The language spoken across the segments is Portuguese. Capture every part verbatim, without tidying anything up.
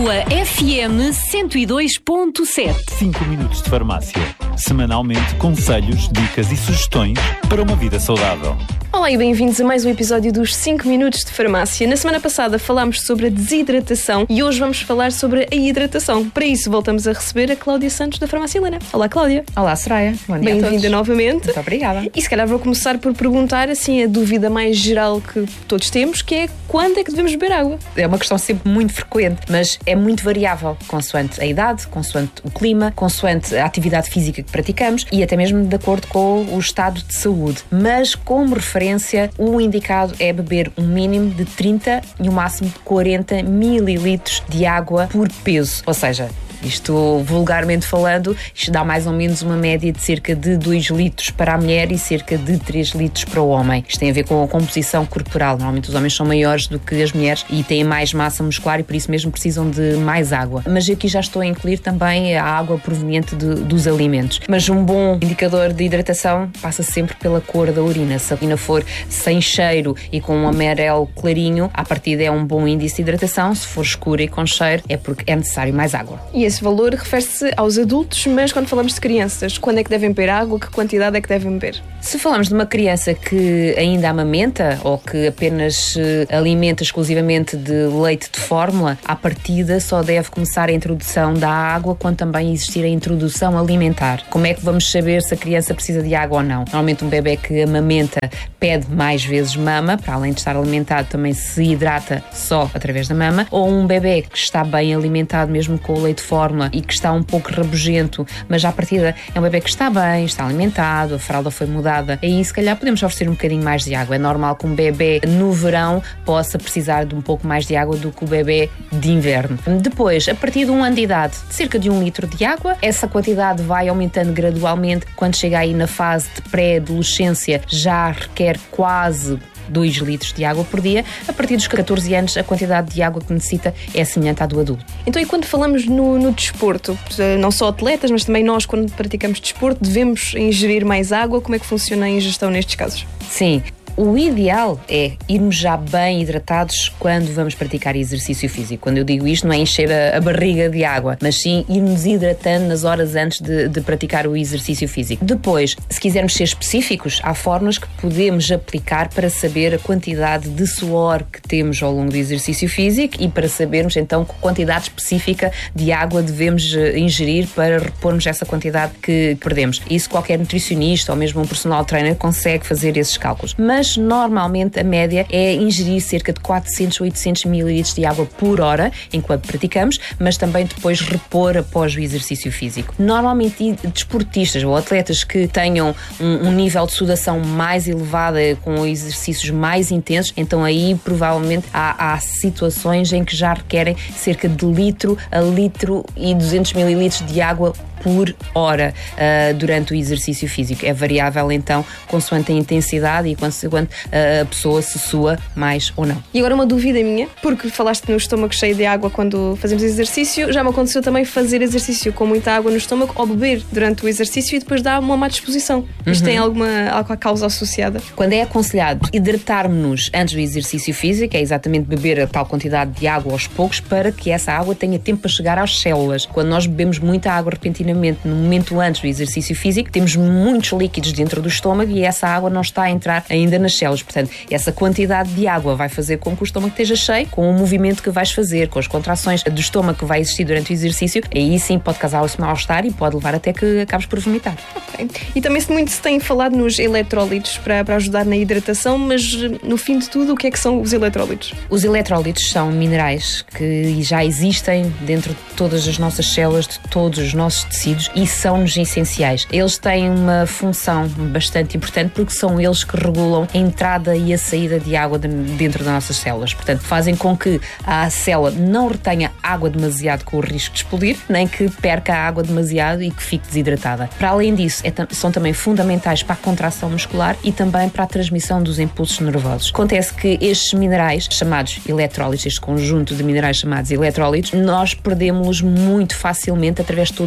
Lisboa F M cento e dois ponto sete. cinco minutos de farmácia. Semanalmente, conselhos, dicas e sugestões para uma vida saudável. Olá e bem-vindos a mais um episódio dos cinco minutos de farmácia. Na semana passada falámos sobre a desidratação e hoje vamos falar sobre a hidratação. Para isso voltamos a receber a Cláudia Santos da Farmácia Helena. Olá, Cláudia. Olá, Soraya. Bom dia. Bem-vinda novamente. Muito obrigada. E se calhar vou começar por perguntar assim a dúvida mais geral que todos temos, que é quando é que devemos beber água? É uma questão sempre muito frequente, mas é muito variável, consoante a idade, consoante o clima, consoante a atividade física que praticamos e até mesmo de acordo com o estado de saúde. Mas como referência, o indicado é beber um mínimo de trinta e um máximo de quarenta mililitros de água por peso. Ou seja, isto vulgarmente falando, isto dá mais ou menos uma média de cerca de dois litros para a mulher e cerca de três litros para o homem. Isto tem a ver com a composição corporal. Normalmente os homens são maiores do que as mulheres e têm mais massa muscular e por isso mesmo precisam de mais água. Mas aqui já estou a incluir também a água proveniente de, dos alimentos. Mas um bom indicador de hidratação passa sempre pela cor da urina. Se a urina for sem cheiro e com um amarelo clarinho, à partida é um bom índice de hidratação. Se for escura e com cheiro, é porque é necessário mais água. E esse valor refere-se aos adultos, mas quando falamos de crianças, quando é que devem beber água? Que quantidade é que devem beber? Se falamos de uma criança que ainda amamenta ou que apenas se alimenta exclusivamente de leite de fórmula, à partida só deve começar a introdução da água quando também existir a introdução alimentar. Como é que vamos saber se a criança precisa de água ou não? Normalmente um bebê que amamenta pede mais vezes mama, para além de estar alimentado também se hidrata só através da mama, ou um bebê que está bem alimentado mesmo com o leite de fórmula e que está um pouco rabugento, mas à partida é um bebê que está bem, está alimentado, a fralda foi mudada, aí se calhar podemos oferecer um bocadinho mais de água. É normal que um bebê no verão possa precisar de um pouco mais de água do que o bebê de inverno. Depois, a partir de um ano de idade, cerca de um litro de água, essa quantidade vai aumentando gradualmente. Quando chega aí na fase de pré-adolescência, já requer quase dois litros de água por dia. A partir dos catorze anos, a quantidade de água que necessita é semelhante à do adulto. Então, e quando falamos no, no desporto, não só atletas, mas também nós, quando praticamos desporto, devemos ingerir mais água? Como é que funciona a ingestão nestes casos? Sim. O ideal é irmos já bem hidratados quando vamos praticar exercício físico. Quando eu digo isto, não é encher a, a barriga de água, mas sim irmos hidratando nas horas antes de, de praticar o exercício físico. Depois, se quisermos ser específicos, há formas que podemos aplicar para saber a quantidade de suor que temos ao longo do exercício físico e para sabermos então que quantidade específica de água devemos ingerir para repormos essa quantidade que perdemos. Isso qualquer nutricionista ou mesmo um personal trainer consegue fazer esses cálculos. Mas Mas normalmente a média é ingerir cerca de quatrocentos a oitocentos mililitros de água por hora enquanto praticamos, mas também depois repor após o exercício físico. Normalmente desportistas ou atletas que tenham um, um nível de sudação mais elevado, com exercícios mais intensos, então aí provavelmente há, há situações em que já requerem cerca de litro a litro e duzentos mililitros de água por hora uh, durante o exercício físico. É variável então consoante a intensidade e consoante uh, a pessoa se sua mais ou não. E agora uma dúvida minha, porque falaste no estômago cheio de água quando fazemos exercício, já me aconteceu também fazer exercício com muita água no estômago ou beber durante o exercício e depois dá uma má disposição. Isto uhum. tem alguma, alguma causa associada? Quando é aconselhado hidratar-nos antes do exercício físico, é exatamente beber a tal quantidade de água aos poucos para que essa água tenha tempo para chegar às células. Quando nós bebemos muita água repentinamente no momento antes do exercício físico, temos muitos líquidos dentro do estômago e essa água não está a entrar ainda nas células. Portanto, essa quantidade de água vai fazer com que o estômago esteja cheio, com o movimento que vais fazer, com as contrações do estômago que vai existir durante o exercício, aí sim pode causar esse mal-estar e pode levar até que acabes por vomitar. Ok. E também muito se tem falado nos eletrólitos para, para ajudar na hidratação, mas no fim de tudo, o que é que são os eletrólitos? Os eletrólitos são minerais que já existem dentro de todas as nossas células, de todos os nossos tecidos e são-nos essenciais. Eles têm uma função bastante importante porque são eles que regulam a entrada e a saída de água de, dentro das nossas células. Portanto, fazem com que a célula não retenha água demasiado com o risco de explodir, nem que perca a água demasiado e que fique desidratada. Para além disso, é, são também fundamentais para a contração muscular e também para a transmissão dos impulsos nervosos. Acontece que estes minerais, chamados eletrólitos, este conjunto de minerais chamados eletrólitos, nós perdemos-los muito facilmente através de todos os fluidos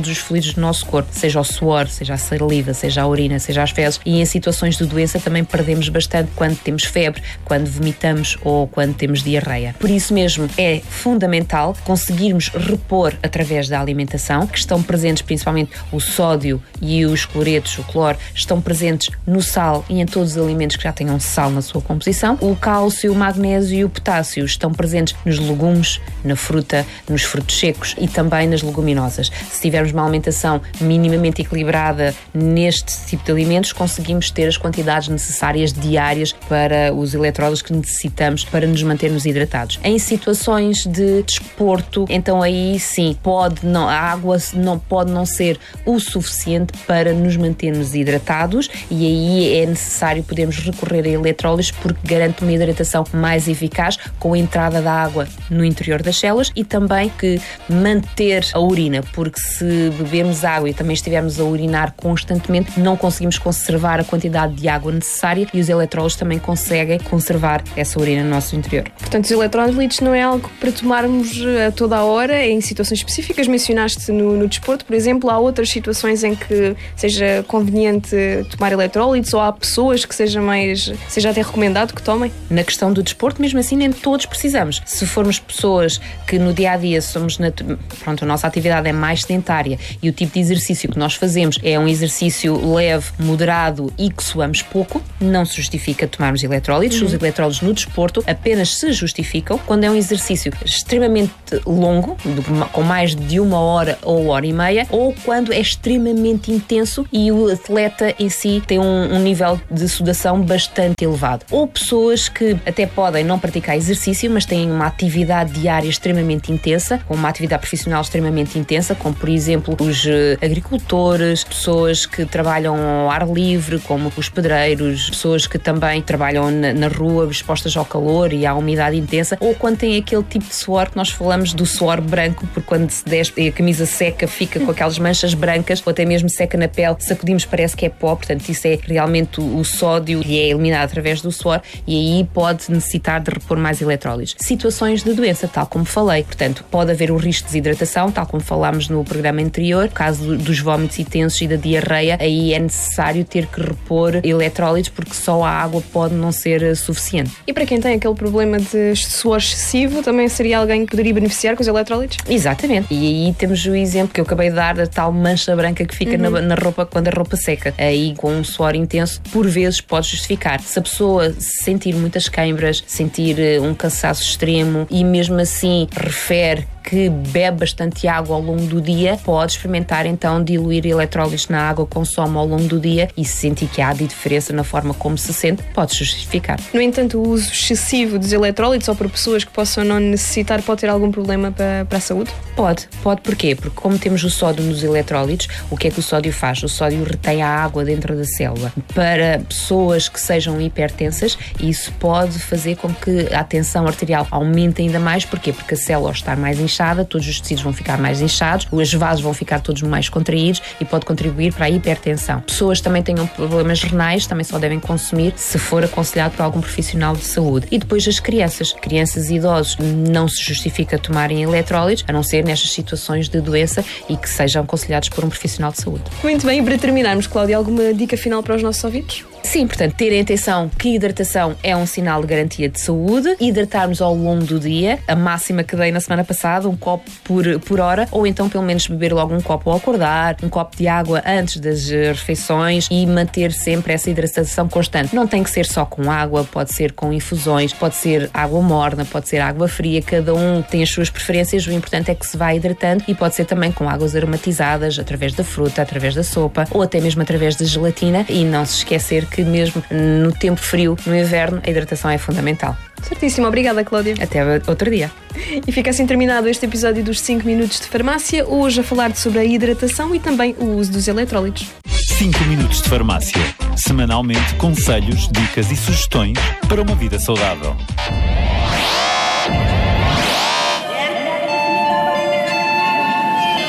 eletrólitos do nosso corpo, seja o suor, seja a saliva, seja a urina, seja as fezes, e em situações de doença também perdemos bastante quando temos febre, quando vomitamos ou quando temos diarreia. Por isso mesmo é fundamental conseguirmos repor através da alimentação, que estão presentes principalmente o sódio e os cloretos, o cloro, estão presentes no sal e em todos os alimentos que já tenham sal na sua composição. O cálcio, o magnésio e o potássio estão presentes nos legumes, na fruta, nos frutos secos e também nas leguminosas. Se tivermos uma alimentação minimamente equilibrada neste tipo de alimentos, conseguimos ter as quantidades necessárias diárias para os eletrólitos que necessitamos para nos mantermos hidratados. Em situações de desporto, então aí sim, pode não, a água não, pode não ser o suficiente para nos mantermos hidratados, e aí é necessário podermos recorrer a eletrólitos porque garante uma hidratação mais eficaz com a entrada da água no interior das células, e também que manter a urina, porque se bebermos água e também estivermos a urinar constantemente, não conseguimos conservar a quantidade de água necessária, e os eletrólitos também conseguem conservar essa urina no nosso interior. Portanto, os eletrólitos não é algo para tomarmos a toda a hora, em situações específicas. Mencionaste no, no desporto, por exemplo, há outras situações em que seja conveniente tomar eletrólitos, ou há pessoas que seja mais, seja até recomendado que tomem? Na questão do desporto, mesmo assim, nem todos precisamos. Se formos pessoas que no dia a dia somos, natu- pronto, a nossa atividade é mais sedentária e o tipo de exercício que nós fazemos é um exercício leve, moderado e que suamos pouco, não se justifica tomarmos eletrólitos. Uhum. Os eletrólitos no desporto apenas se justificam quando é um exercício extremamente longo, com mais de uma hora ou hora e meia, ou quando é extremamente intenso e o atleta em si tem um, um nível de sudação bastante elevado. Ou pessoas que até podem não praticar exercício, mas têm uma atividade diária extremamente intensa, com uma atividade profissional extremamente intensa, como por exemplo os agricultores, pessoas que trabalham ao ar livre, como os pedreiros, pessoas que também trabalham na, na rua expostas ao calor e à umidade intensa, ou quando têm aquele tipo de suor que nós falamos do suor branco, porque quando se despe e a camisa seca fica com aquelas manchas brancas, ou até mesmo seca na pele, sacudimos, parece que é pó, portanto isso é realmente o, o sódio e é eliminado através do suor, e aí pode necessitar de repor mais eletrólitos. Situações de doença, tal como falei, portanto pode haver o risco de desidratação, tal como falámos no programa anterior, no caso do, dos vómitos intensos e da diarreia, aí é necessário ter que repor eletrólitos porque só a água pode não ser suficiente. E para quem tem aquele problema de suor excessivo, também seria alguém que poderia beneficiar com os eletrólitos? Exatamente. E aí temos o exemplo que eu acabei de dar da tal mancha branca que fica uhum. na, na roupa quando a roupa seca. Aí com um suor intenso, por vezes pode justificar. Se a pessoa sentir muitas queimbras, sentir um cansaço extremo e mesmo assim refere que bebe bastante água ao longo do dia, pode experimentar então diluir eletrólitos na água que consome ao longo do dia, e se sentir que há diferença na forma como se sente, pode justificar. No entanto, o uso excessivo dos eletrólitos, ou por pessoas que possam não necessitar, pode ter algum problema para, para a saúde? Pode. Pode porquê? Porque como temos o sódio nos eletrólitos, o que é que o sódio faz? O sódio retém a água dentro da célula. Para pessoas que sejam hipertensas, isso pode fazer com que a tensão arterial aumente ainda mais. Porquê? Porque a célula, ao estar mais inchada, todos os tecidos vão ficar mais inchados, os vasos vão ficar todos mais contraídos e pode contribuir para a hipertensão. Pessoas que também tenham problemas renais também só devem consumir se for aconselhado por algum profissional de saúde. E depois as crianças. Crianças e idosos não se justifica tomarem eletrólitos, a não ser nestas situações de doença e que sejam aconselhados por um profissional de saúde. Muito bem, e para terminarmos, Cláudia, alguma dica final para os nossos ouvintes? Sim, portanto, terem atenção que hidratação é um sinal de garantia de saúde, hidratarmos ao longo do dia, a máxima que dei na semana passada, um copo por, por hora, ou então pelo menos beber logo um copo ao acordar, um copo de água antes das refeições e manter sempre essa hidratação constante. Não tem que ser só com água, pode ser com infusões, pode ser água morna, pode ser água fria, cada um tem as suas preferências, o importante é que se vá hidratando, e pode ser também com águas aromatizadas, através da fruta, através da sopa, ou até mesmo através da gelatina, e não se esquecer que mesmo no tempo frio, no inverno, a hidratação é fundamental. Certíssimo, obrigada, Cláudia. Até outro dia. E fica assim terminado este episódio dos cinco minutos de farmácia, hoje a falar sobre a hidratação e também o uso dos eletrólitos. cinco minutos de farmácia. Semanalmente, conselhos, dicas e sugestões para uma vida saudável.